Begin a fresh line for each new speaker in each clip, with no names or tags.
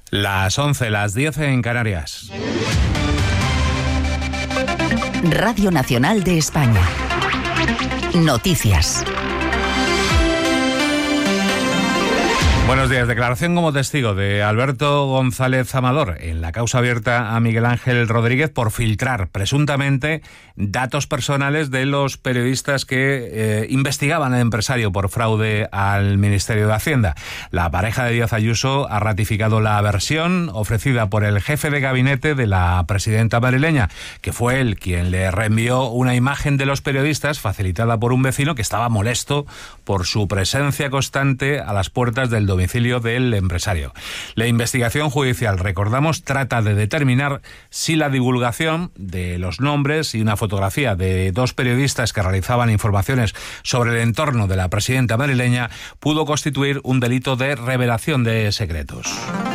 Las 11, las 10 en Canarias.
Radio Nacional de España. Noticias.
Buenos días. Declaración como testigo de Alberto González Amador en la causa abierta a Miguel Ángel Rodríguez por filtrar presuntamente datos personales de los periodistas que investigaban al empresario por fraude al Ministerio de Hacienda. La pareja de Díaz Ayuso ha ratificado la versión ofrecida por el jefe de gabinete de la presidenta madrileña, que fue él quien le reenvió una imagen de los periodistas facilitada por un vecino que estaba molesto por su presencia constante a las puertas del domicilio del empresario. La investigación judicial, recordamos, trata de determinar si la divulgación de los nombres y una fotografía de dos periodistas que realizaban informaciones sobre el entorno de la presidenta madrileña pudo constituir un delito de revelación de secretos.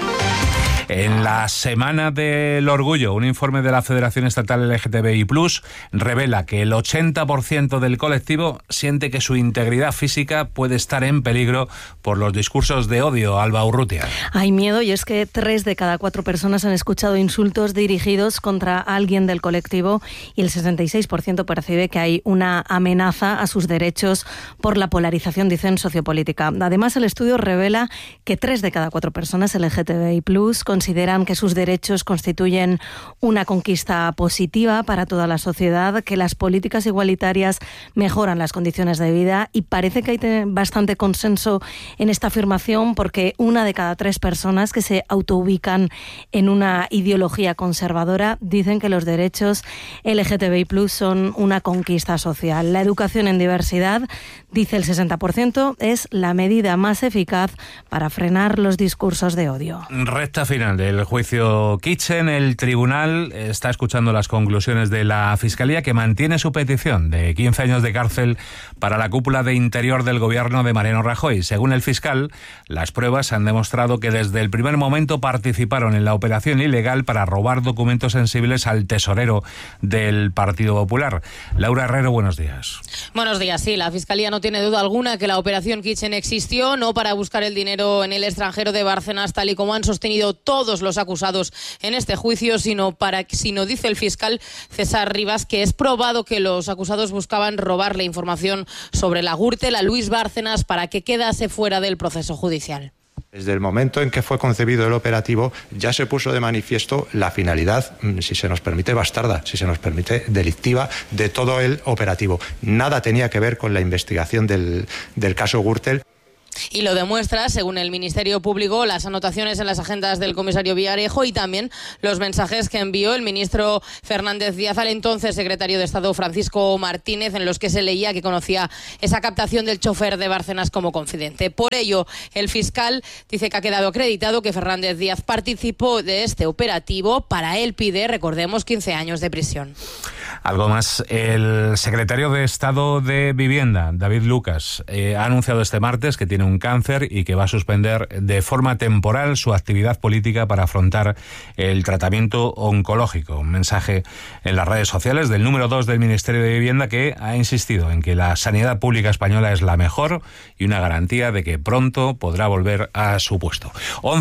En la Semana del Orgullo, un informe de la Federación Estatal LGTBI+ revela que el 80% del colectivo siente que su integridad física puede estar en peligro por los discursos de odio. Alba Urrutia.
Hay miedo, y es que 3 de cada 4 personas han escuchado insultos dirigidos contra alguien del colectivo y el 66% percibe que hay una amenaza a sus derechos por la polarización, dicen, sociopolítica. Además, el estudio revela que 3 de cada 4 personas LGTBI+ consideran que sus derechos constituyen una conquista positiva para toda la sociedad, que las políticas igualitarias mejoran las condiciones de vida, y parece que hay bastante consenso en esta afirmación porque 1 de cada 3 personas que se autoubican en una ideología conservadora dicen que los derechos LGTBI+ son una conquista social. La educación en diversidad, dice el 60%, es la medida más eficaz para frenar los discursos de odio.
Recta final del juicio Kitchen. El tribunal está escuchando las conclusiones de la Fiscalía, que mantiene su petición de 15 años de cárcel para la cúpula de Interior del gobierno de Mariano Rajoy. Según el fiscal, las pruebas han demostrado que desde el primer momento participaron en la operación ilegal para robar documentos sensibles al tesorero del Partido Popular. Laura Herrero, buenos días.
Buenos días. Sí, la Fiscalía no tiene duda alguna que la operación Kitchen existió, no para buscar el dinero en el extranjero de Bárcenas, tal y como han sostenido todos los acusados en este juicio, sino dice el fiscal César Rivas, que es probado que los acusados buscaban robarle información sobre la Gürtel a Luis Bárcenas para que quedase fuera del proceso judicial.
Desde el momento en que fue concebido el operativo ya se puso de manifiesto la finalidad, si se nos permite bastarda, si se nos permite delictiva, de todo el operativo. Nada tenía que ver con la investigación del caso Gürtel.
Y lo demuestra, según el Ministerio Público, las anotaciones en las agendas del comisario Villarejo y también los mensajes que envió el ministro Fernández Díaz al entonces secretario de Estado Francisco Martínez, en los que se leía que conocía esa captación del chofer de Bárcenas como confidente. Por ello, el fiscal dice que ha quedado acreditado que Fernández Díaz participó de este operativo. Para él pide, recordemos, 15 años de prisión.
Algo más. El secretario de Estado de Vivienda, David Lucas, ha anunciado este martes que tiene un cáncer y que va a suspender de forma temporal su actividad política para afrontar el tratamiento oncológico. Un mensaje en las redes sociales del número 2 del Ministerio de Vivienda, que ha insistido en que la sanidad pública española es la mejor y una garantía de que pronto podrá volver a su puesto.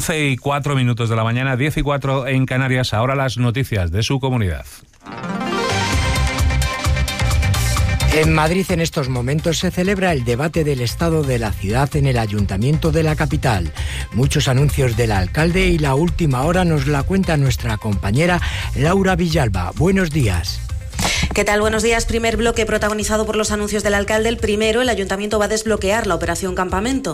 11:04 de la mañana, 10:04 en Canarias. Ahora las noticias de su comunidad.
En Madrid, en estos momentos, se celebra el debate del estado de la ciudad en el Ayuntamiento de la capital. Muchos anuncios del alcalde y la última hora nos la cuenta nuestra compañera Laura Villalba. Buenos días.
¿Qué tal? Buenos días. Primer bloque protagonizado por los anuncios del alcalde. El primero, el Ayuntamiento va a desbloquear la operación Campamento.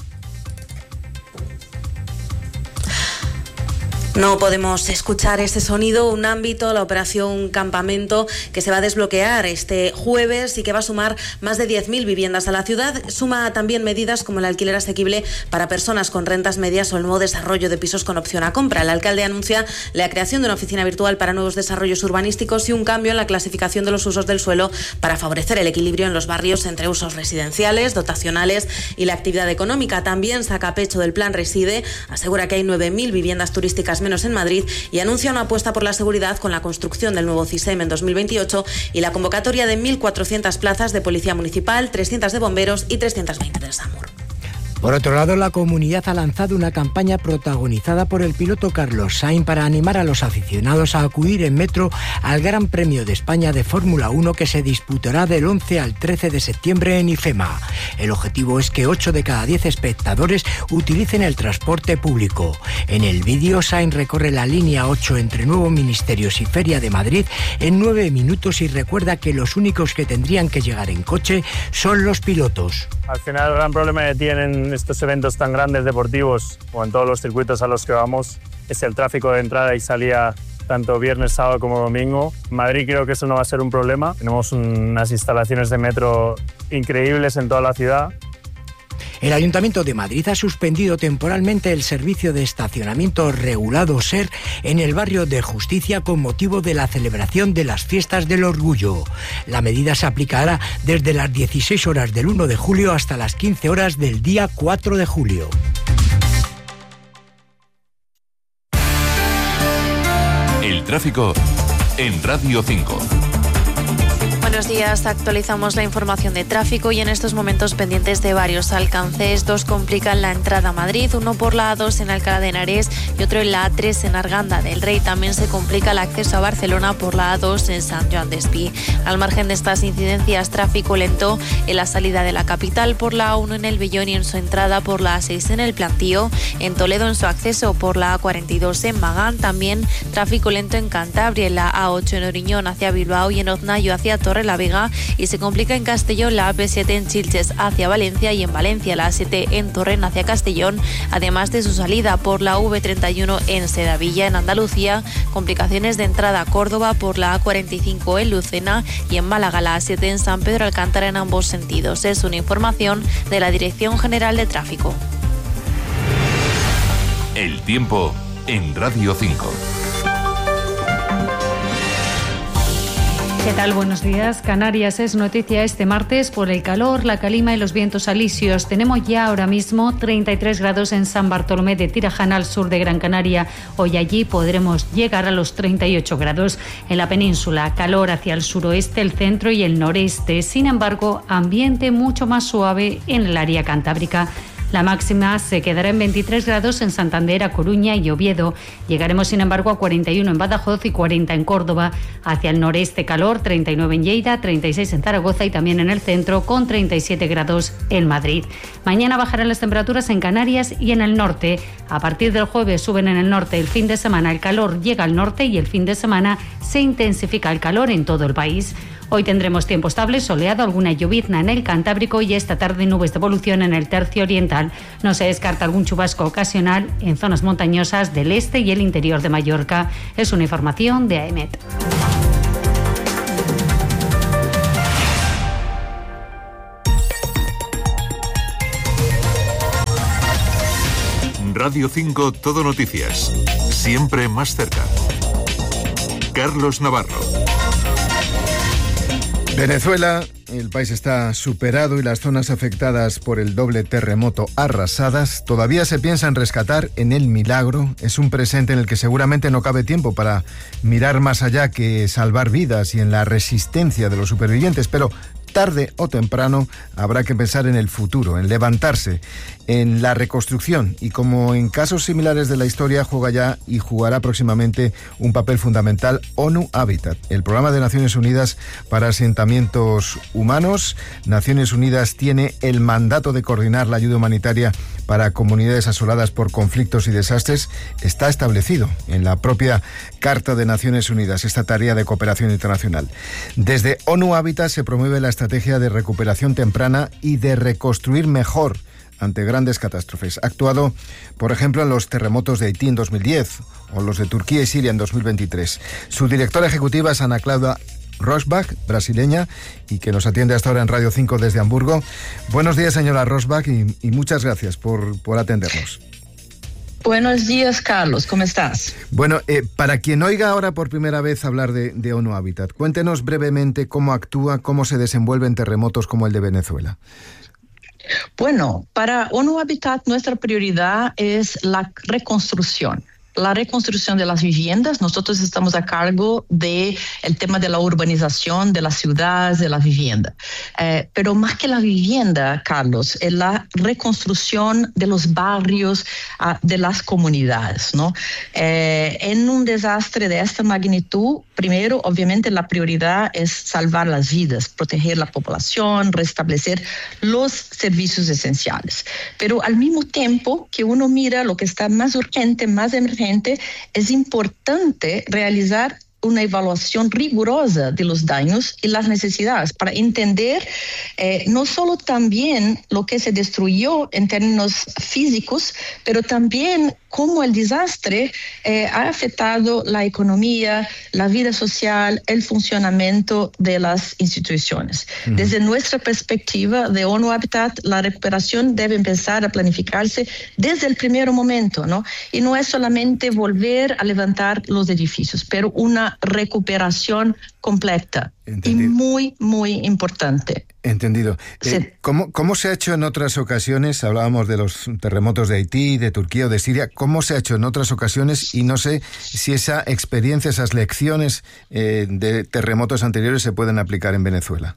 No podemos escuchar ese sonido, un ámbito, la operación Campamento, que se va a desbloquear este jueves y que va a sumar más de 10.000 viviendas a la ciudad. Suma también medidas como el alquiler asequible para personas con rentas medias o el nuevo desarrollo de pisos con opción a compra. El alcalde anuncia la creación de una oficina virtual para nuevos desarrollos urbanísticos y un cambio en la clasificación de los usos del suelo para favorecer el equilibrio en los barrios entre usos residenciales, dotacionales y la actividad económica. También saca pecho del plan Reside, asegura que hay 9.000 viviendas turísticas menos en Madrid y anuncia una apuesta por la seguridad con la construcción del nuevo CISEM en 2028 y la convocatoria de 1.400 plazas de Policía Municipal, 300 de Bomberos y 320 del SAMUR.
Por otro lado, la comunidad ha lanzado una campaña protagonizada por el piloto Carlos Sainz para animar a los aficionados a acudir en metro al Gran Premio de España de Fórmula 1 que se disputará del 11 al 13 de septiembre en IFEMA. El objetivo es que 8 de cada 10 espectadores utilicen el transporte público. En el vídeo, Sainz recorre la línea 8 entre Nuevos Ministerios y Feria de Madrid en 9 minutos y recuerda que los únicos que tendrían que llegar en coche son los pilotos.
Al final, el gran problema que tienen estos eventos tan grandes deportivos, o en todos los circuitos a los que vamos, es el tráfico de entrada y salida, tanto viernes, sábado como domingo. En Madrid creo que eso no va a ser un problema. Tenemos unas instalaciones de metro increíbles en toda la ciudad.
El Ayuntamiento de Madrid ha suspendido temporalmente el servicio de estacionamiento regulado SER en el barrio de Justicia con motivo de la celebración de las Fiestas del Orgullo. La medida se aplicará desde las 16 horas del 1 de julio hasta las 15 horas del día 4 de julio.
El tráfico en Radio 5.
Buenos días, actualizamos la información de tráfico y en estos momentos pendientes de varios alcances. 2 complican la entrada a Madrid, uno por la A2 en Alcalá de Henares y otro en la A3 en Arganda del Rey. También se complica el acceso a Barcelona por la A2 en Sant Joan d'Espí. Al margen de estas incidencias, tráfico lento en la salida de la capital por la A1 en El Vellón y en su entrada por la A6 en El Plantío. En Toledo en su acceso por la A42 en Magán. También tráfico lento en Cantabria, en la A8 en Oriñón hacia Bilbao y en Oznayo hacia Torrelavega, y se complica en Castellón la AP7 en Chilches hacia Valencia y en Valencia la A7 en Torrent hacia Castellón, además de su salida por la V31 en Sedavilla. En Andalucía, complicaciones de entrada a Córdoba por la A45 en Lucena y en Málaga la A7 en San Pedro Alcántara en ambos sentidos. Es una información de la Dirección General de Tráfico.
El tiempo en Radio 5.
¿Qué tal? Buenos días. Canarias es noticia este martes por el calor, la calima y los vientos alisios. Tenemos ya ahora mismo 33 grados en San Bartolomé de Tirajana, al sur de Gran Canaria. Hoy allí podremos llegar a los 38 grados. En la península, calor hacia el suroeste, el centro y el noreste. Sin embargo, ambiente mucho más suave en el área cantábrica. La máxima se quedará en 23 grados en Santander, A Coruña y Oviedo. Llegaremos, sin embargo, a 41 en Badajoz y 40 en Córdoba. Hacia el noreste calor, 39 en Lleida, 36 en Zaragoza y también en el centro, con 37 grados en Madrid. Mañana bajarán las temperaturas en Canarias y en el norte. A partir del jueves suben en el norte. El fin de semana el calor llega al norte y el fin de semana se intensifica el calor en todo el país. Hoy tendremos tiempo estable, soleado, alguna llovizna en el Cantábrico y esta tarde nubes de evolución en el tercio oriental. No se descarta algún chubasco ocasional en zonas montañosas del este y el interior de Mallorca. Es una información de AEMET.
Radio 5 Todo Noticias. Siempre más cerca. Carlos Navarro.
Venezuela, el país está superado y las zonas afectadas por el doble terremoto arrasadas. Todavía se piensa en rescatar en el milagro. Es un presente en el que seguramente no cabe tiempo para mirar más allá que salvar vidas y en la resistencia de los supervivientes, pero tarde o temprano habrá que pensar en el futuro, en levantarse, en la reconstrucción y, como en casos similares de la historia, juega ya y jugará próximamente un papel fundamental ONU Habitat, el programa de Naciones Unidas para asentamientos humanos. Naciones Unidas tiene el mandato de coordinar la ayuda humanitaria para comunidades asoladas por conflictos y desastres. Está establecido en la propia Carta de Naciones Unidas esta tarea de cooperación internacional. Desde ONU Habitat se promueve la estrategia de recuperación temprana y de reconstruir mejor ante grandes catástrofes. Ha actuado, por ejemplo, en los terremotos de Haití en 2010 o los de Turquía y Siria en 2023. Su directora ejecutiva es Ana Cláudia Rosbach, brasileña, y que nos atiende hasta ahora en Radio 5 desde Hamburgo. Buenos días, señora Rosbach, y muchas gracias por atendernos.
Buenos días, Carlos, ¿cómo estás?
Bueno, para quien oiga ahora por primera vez hablar de ONU Habitat, cuéntenos brevemente cómo actúa, cómo se desenvuelve en terremotos como el de Venezuela.
Bueno, para ONU Habitat nuestra prioridad es la reconstrucción. la reconstrucción de las viviendas. Nosotros estamos a cargo del tema de la urbanización de las ciudades, de la vivienda. Pero más que la vivienda, Carlos, es la reconstrucción de los barrios, de las comunidades, ¿no? En un desastre de esta magnitud, primero, obviamente, la prioridad es salvar las vidas, proteger la población, restablecer los servicios esenciales. Pero al mismo tiempo que uno mira lo que está más urgente, más emergente, es importante realizar una evaluación rigurosa de los daños y las necesidades para entender no solo también lo que se destruyó en términos físicos, pero también cómo el desastre ha afectado la economía, la vida social, el funcionamiento de las instituciones. Desde nuestra perspectiva de ONU Habitat, la recuperación debe empezar a planificarse desde el primer momento, ¿no? Y no es solamente volver a levantar los edificios, pero una recuperación completa. Entendido. Y muy, muy importante.
Entendido.
Sí.
¿Cómo se ha hecho en otras ocasiones? Hablábamos de los terremotos de Haití, de Turquía o de Siria. ¿Cómo se ha hecho en otras ocasiones? Y no sé si esa experiencia, esas lecciones de terremotos anteriores se pueden aplicar en Venezuela.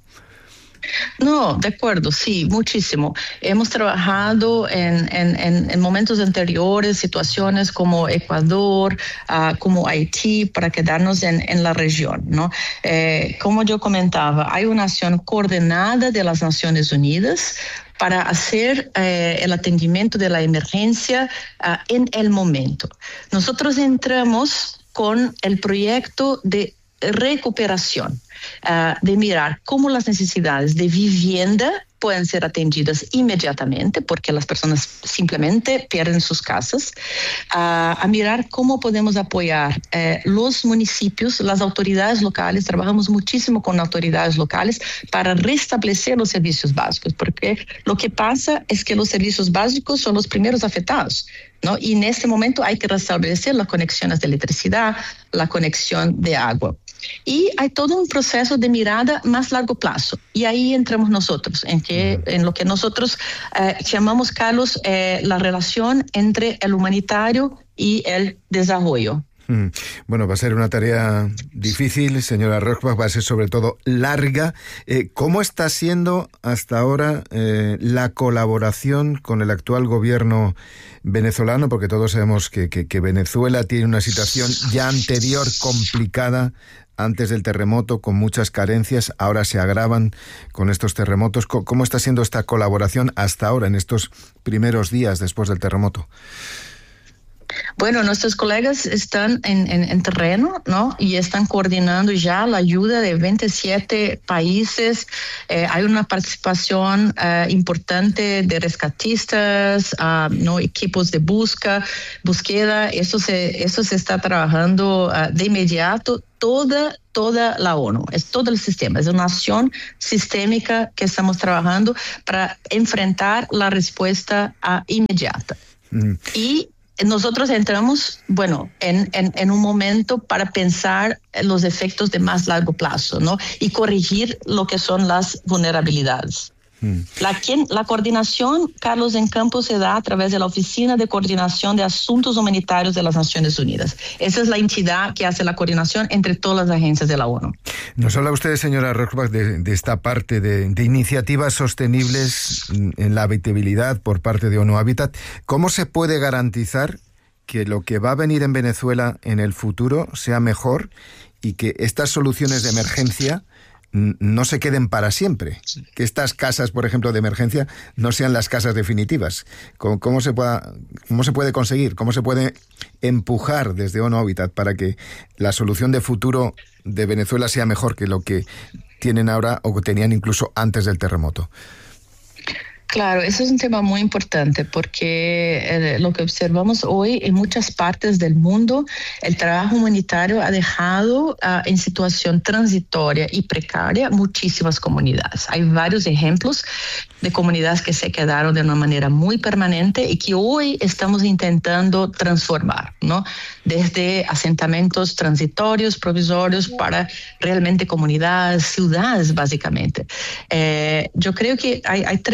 No, de acuerdo, sí, muchísimo. Hemos trabajado en momentos anteriores, situaciones como Ecuador, como Haití, para quedarnos en la región, ¿no? Como yo comentaba, hay una acción coordinada de las Naciones Unidas para hacer el atendimiento de la emergencia en el momento. Nosotros entramos con el proyecto de recuperación, de mirar cómo las necesidades de vivienda pueden ser atendidas inmediatamente, porque las personas simplemente pierden sus casas, a mirar cómo podemos apoyar los municipios, las autoridades locales. Trabajamos muchísimo con autoridades locales para restablecer los servicios básicos, porque lo que pasa es que los servicios básicos son los primeros afectados, ¿no? Y en este momento hay que restablecer las conexiones de electricidad, la conexión de agua. Y hay todo un proceso de mirada más largo plazo. Y ahí entramos nosotros, en lo que nosotros llamamos, Carlos, la relación entre el humanitario y el desarrollo.
Bueno, va a ser una tarea difícil, señora Rohrbach, va a ser sobre todo larga. ¿Cómo está siendo hasta ahora la colaboración con el actual gobierno venezolano? Porque todos sabemos que Venezuela tiene una situación ya anterior complicada antes del terremoto, con muchas carencias, ahora se agravan con estos terremotos. ¿Cómo está siendo esta colaboración hasta ahora, en estos primeros días después del terremoto?
Bueno, nuestros colegas están en terreno, ¿no? Y están coordinando ya la ayuda de 27 países. Hay una participación importante de rescatistas, ¿no? Equipos de búsqueda. Eso se está trabajando de inmediato. Toda la ONU, es todo el sistema, es una acción sistémica que estamos trabajando para enfrentar la respuesta inmediata. Y nosotros entramos, bueno, en un momento para pensar los efectos de más largo plazo, ¿no? Y corregir lo que son las vulnerabilidades. La coordinación, Carlos, en campo se da a través de la Oficina de Coordinación de Asuntos Humanitarios de las Naciones Unidas. Esa es la entidad que hace la coordinación entre todas las agencias de la ONU.
Nos habla usted, señora Rohrbach, de esta parte de iniciativas sostenibles en la habitabilidad por parte de ONU Habitat. ¿Cómo se puede garantizar que lo que va a venir en Venezuela en el futuro sea mejor y que estas soluciones de emergencia no se queden para siempre? Que estas casas, por ejemplo, de emergencia no sean las casas definitivas. ¿Cómo se puede conseguir? ¿Cómo se puede empujar desde ONU Habitat para que la solución de futuro de Venezuela sea mejor que lo que tienen ahora o que tenían incluso antes del terremoto?
Claro, eso es un tema muy importante porque lo que observamos hoy en muchas partes del mundo, el trabajo humanitario ha dejado en situación transitoria y precaria muchísimas comunidades. Hay varios ejemplos de comunidades que se quedaron de una manera muy permanente y que hoy estamos intentando transformar, ¿no? Desde asentamientos transitorios, provisorios, para realmente comunidades, ciudades, básicamente. Yo creo que hay tres elementos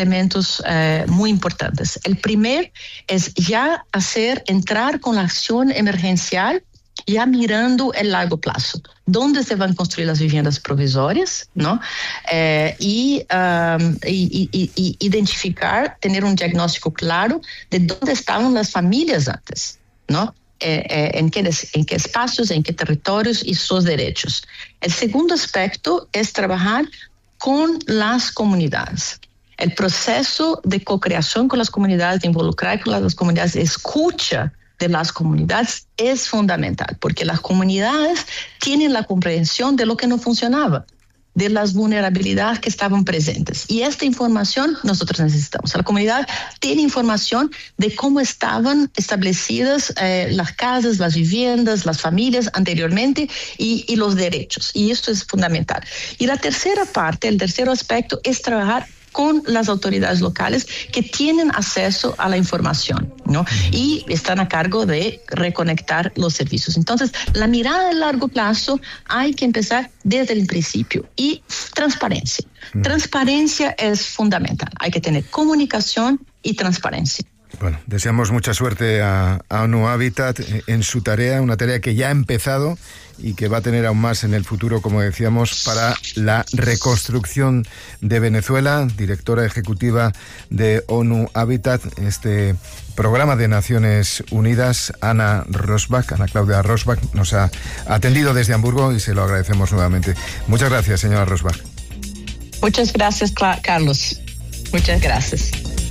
elementos muy importantes. El primer es ya entrar con la acción emergencial, ya mirando el largo plazo. ¿Dónde se van a construir las viviendas provisorias? ¿No? Y identificar, tener un diagnóstico claro de dónde estaban las familias antes, ¿no? En qué espacios, en qué territorios y sus derechos. El segundo aspecto es trabajar con las comunidades. El proceso de co-creación con las comunidades, de involucrar con las comunidades, de escucha de las comunidades es fundamental, porque las comunidades tienen la comprensión de lo que no funcionaba, de las vulnerabilidades que estaban presentes. Y esta información nosotros necesitamos. La comunidad tiene información de cómo estaban establecidas las casas, las viviendas, las familias anteriormente y los derechos. Y esto es fundamental. Y la tercera parte, el tercer aspecto, es trabajar con las autoridades locales que tienen acceso a la información, ¿no? Y están a cargo de reconectar los servicios. Entonces, la mirada a largo plazo hay que empezar desde el principio. Y transparencia. Transparencia es fundamental. Hay que tener comunicación y transparencia.
Bueno, deseamos mucha suerte a ONU Habitat en su tarea, una tarea que ya ha empezado y que va a tener aún más en el futuro, como decíamos, para la reconstrucción de Venezuela. Directora ejecutiva de ONU Habitat, este programa de Naciones Unidas, Ana Claudia Rosbach, nos ha atendido desde Hamburgo y se lo agradecemos nuevamente. Muchas gracias, señora Rosbach.
Muchas gracias, Carlos. Muchas gracias.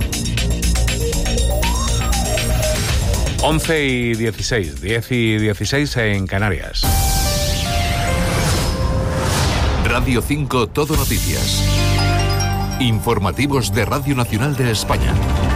11:16, 10:16 en Canarias.
Radio 5 Todo Noticias. Informativos de Radio Nacional de España.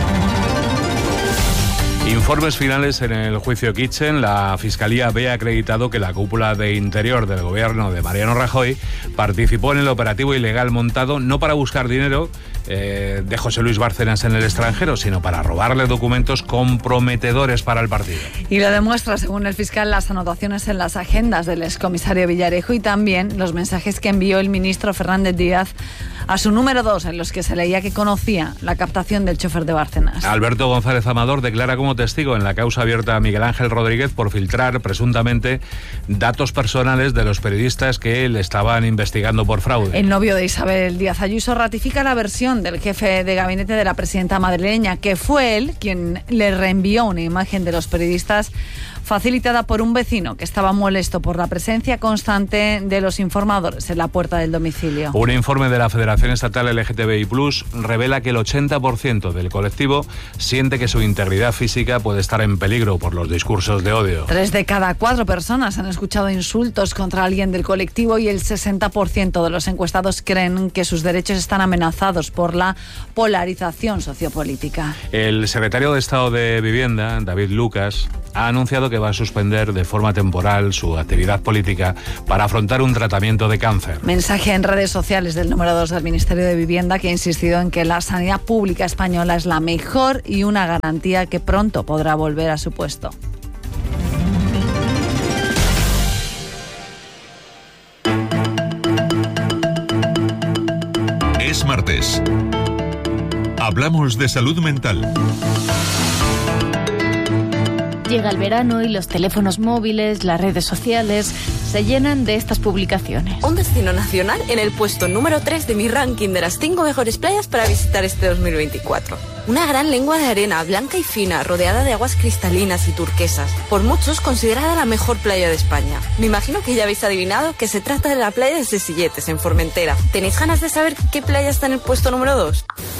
Informes finales en el juicio Kitchen. La Fiscalía ve acreditado que la cúpula de Interior del gobierno de Mariano Rajoy participó en el operativo ilegal montado no para buscar dinero de José Luis Bárcenas en el extranjero, sino para robarle documentos comprometedores para el partido.
Y lo demuestra, según el fiscal, las anotaciones en las agendas del excomisario Villarejo y también los mensajes que envió el ministro Fernández Díaz a su número 2, en los que se leía que conocía la captación del chofer de Bárcenas.
Alberto González Amador declara como testigo en la causa abierta a Miguel Ángel Rodríguez por filtrar presuntamente datos personales de los periodistas que le estaban investigando por fraude.
El novio de Isabel Díaz Ayuso ratifica la versión del jefe de gabinete de la presidenta madrileña, que fue él quien le reenvió una imagen de los periodistas facilitada por un vecino que estaba molesto por la presencia constante de los informadores en la puerta del domicilio.
Un informe de la Federación Estatal LGTBI+ revela que el 80% del colectivo siente que su integridad física puede estar en peligro por los discursos de odio.
3 de cada 4 personas han escuchado insultos contra alguien del colectivo y el 60% de los encuestados creen que sus derechos están amenazados por la polarización sociopolítica.
El secretario de Estado de Vivienda, David Lucas, ha anunciado que va a suspender de forma temporal su actividad política para afrontar un tratamiento de cáncer.
Mensaje en redes sociales del número 2 del Ministerio de Vivienda, que ha insistido en que la sanidad pública española es la mejor y una garantía que pronto podrá volver a su puesto.
Es martes. Hablamos de salud mental.
Llega el verano y los teléfonos móviles, las redes sociales se llenan de estas publicaciones.
Un destino nacional en el puesto número 3 de mi ranking de las 5 mejores playas para visitar este 2024. Una gran lengua de arena, blanca y fina, rodeada de aguas cristalinas y turquesas. Por muchos considerada la mejor playa de España. Me imagino que ya habéis adivinado que se trata de la playa de Sesilletes, en Formentera. ¿Tenéis ganas de saber qué playa está en el puesto número 2?